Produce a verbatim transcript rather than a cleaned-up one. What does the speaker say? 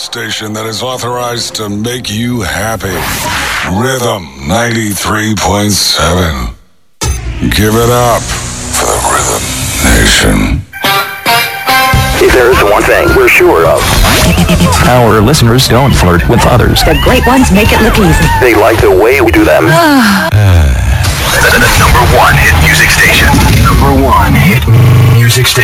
station that is authorized to make you happy. Rhythm ninety-three point seven. Give it up for the Rhythm Nation. If there is one thing we're sure of, our listeners don't flirt with others. The great ones make it look easy. They like the way we do them. uh. The number one hit music station. Number one hit music station.